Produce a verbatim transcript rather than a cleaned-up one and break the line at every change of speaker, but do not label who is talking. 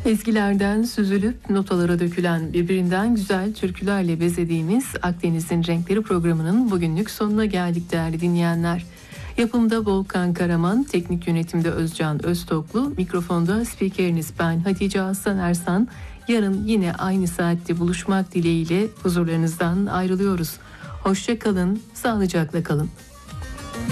Ezgilerden süzülüp notalara dökülen birbirinden güzel türkülerle bezediğimiz Akdeniz'in Renkleri programının bugünlük sonuna geldik değerli dinleyenler. Yapımda Volkan Karaman, teknik yönetimde Özcan Öztoklu, mikrofonda spikeriniz ben Hatice Aslan Ersan. Yarın yine aynı saatte buluşmak dileğiyle huzurlarınızdan ayrılıyoruz. Hoşça kalın, sağlıcakla kalın.